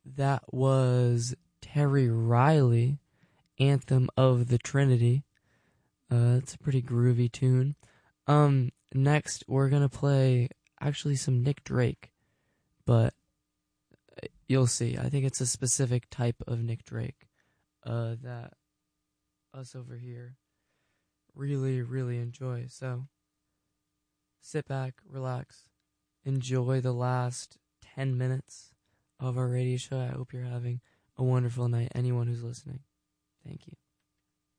That was Terry Riley, Anthem of the Trinity. It's a pretty groovy tune. Next we're gonna play actually some Nick Drake, but you'll see. I think it's a specific type of Nick Drake that us over here really, really enjoy. So sit back, relax, enjoy the last 10 minutes of our radio show. I hope you're having a wonderful night, anyone who's listening. Thank you.